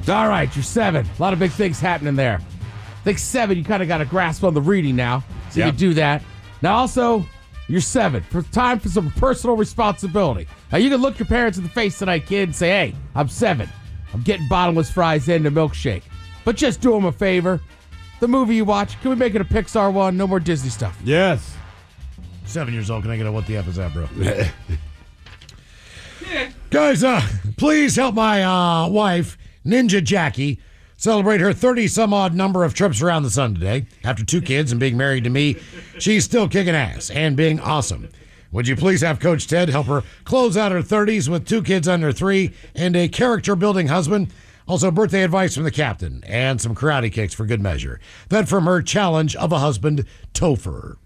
All right, you're 7. A lot of big things happening there. I think 7, you kind of got a grasp on the reading now, so you can do that. Now, also, you're 7. Time for some personal responsibility. Now, you can look your parents in the face tonight, kid, and say, hey, I'm 7. I'm getting bottomless fries and a milkshake. But just do them a favor. The movie you watch, can we make it a Pixar one? No more Disney stuff. Yes. 7 years old. Can I get a what the F is that, bro? Guys, please help my wife, Ninja Jackie, celebrate her 30-some-odd number of trips around the sun today. After 2 kids and being married to me, she's still kicking ass and being awesome. Would you please have Coach Ted help her close out her 30s with 2 kids under 3 and a character-building husband? Also, birthday advice from the captain and some karate kicks for good measure. That from her challenge of a husband, Topher.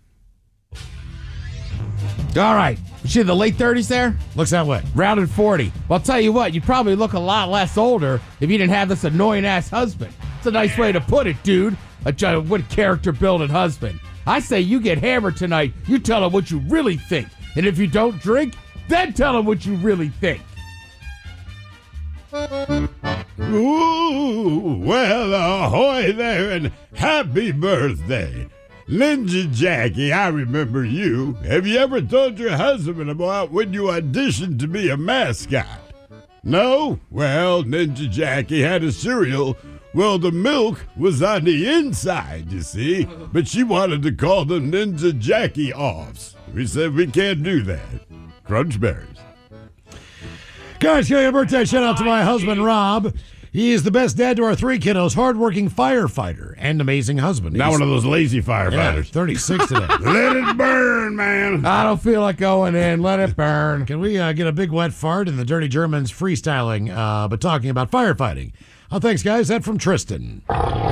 All right. You see the late 30s there? Looks that way. Rounded 40. Well, I'll tell you what, you'd probably look a lot less older if you didn't have this annoying-ass husband. It's a nice way to put it, dude. What character-building husband. I say you get hammered tonight, you tell him what you really think. And if you don't drink, then tell him what you really think. Ooh, well, ahoy there and happy birthday. Ninja Jackie, I remember you. Have you ever told your husband about when you auditioned to be a mascot? No? Well, Ninja Jackie had a cereal. Well, the milk was on the inside, you see, but she wanted to call them Ninja Jackie offs. We said we can't do that. Crunch berries. Guys, give a birthday shout out to my husband, Rob. He is the best dad to our 3 kiddos, hardworking firefighter, and amazing husband. Not one of those lazy firefighters. 36 today. Let it burn, man. I don't feel like going in. Let it burn. Can we get a big wet fart in the Dirty Germans freestyling, but talking about firefighting? Oh, thanks, guys. That from Tristan.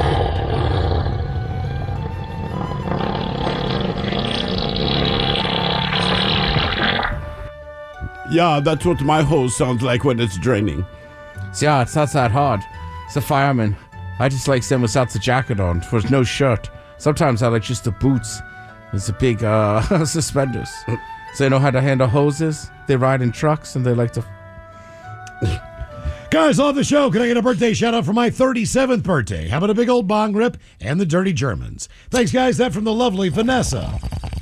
Yeah, that's what my hose sounds like when it's draining. Yeah, it's not that hard. It's a fireman. I just like them without the jacket on, with no shirt. Sometimes I like just the boots. It's the big suspenders. So they know how to handle hoses. They ride in trucks, and they like to... Guys, love the show. Can I get a birthday shout out for my 37th birthday? How about a big old bong rip and the Dirty Germans? Thanks, guys. That from the lovely Vanessa.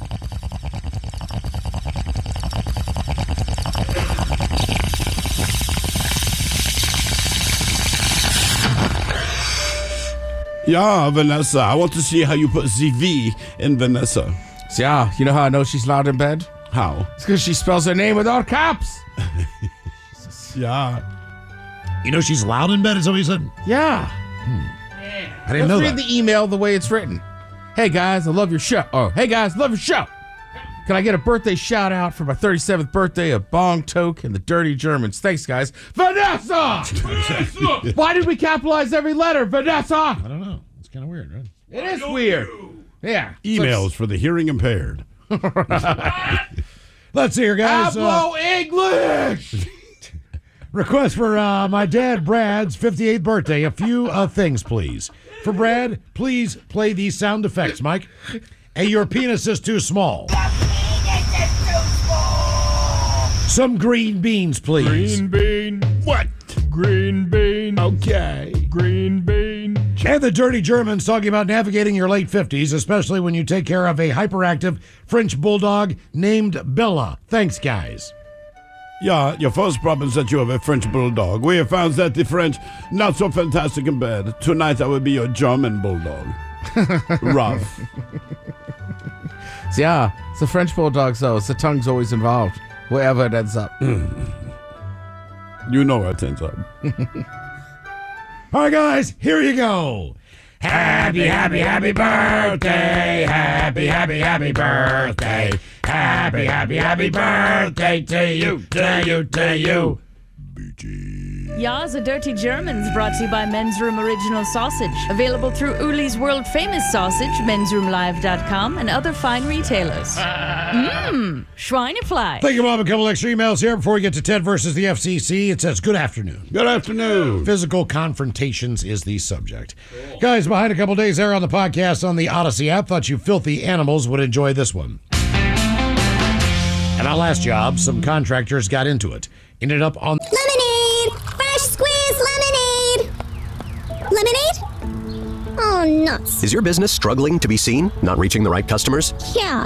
Yeah, Vanessa, I want to see how you put ZV in Vanessa. So, yeah, you know how I know she's loud in bed? How? It's because she spells her name with all caps. Yeah. You know she's loud in bed, is that what you said? Yeah. I didn't know Let's read that. the email the way it's written. Hey, guys, I love your show. Oh, hey, guys, love your show. Can I get a birthday shout out for my 37th birthday of Bong Toke and the Dirty Germans? Thanks, guys. Vanessa! Why did we capitalize every letter, Vanessa? I don't know. It's kind of weird, right? It is weird. Yeah. Emails for the hearing impaired. Let's see here, guys. Hablo English! Request for my dad, Brad's 58th birthday. A few things, please. For Brad, please play these sound effects, Mike. Hey, your penis is too small. Some green beans, please. Green bean. What? Green bean. Okay. Green bean. And the Dirty Germans talking about navigating your late 50s, especially when you take care of a hyperactive French bulldog named Bella. Thanks, guys. Yeah, your first problem is that you have a French bulldog. We have found that the French not so fantastic in bed. Tonight I will be your German bulldog. Rough. So yeah, it's a French bulldog, so the tongue's always involved, wherever it ends up. You know where it ends up. All right, guys, here you go. Happy, happy, happy birthday. Happy, happy, happy birthday. Happy, happy, happy birthday to you, to you, to you. Ya's a Dirty Germans brought to you by Men's Room Original Sausage. Available through Uli's World Famous Sausage, mensroomlive.com, and other fine retailers. Schweinefly. Thank you, Bob. A couple extra emails here before we get to Ted versus the FCC. It says, good afternoon. Good afternoon. Physical confrontations is the subject. Cool. Guys, behind a couple days there on the podcast on the Odyssey app, thought you filthy animals would enjoy this one. At our last job, some contractors got into it. Ended up on... Lemonade! Fresh squeezed lemonade! nuts. Is your business struggling to be seen? Not reaching the right customers? Yeah.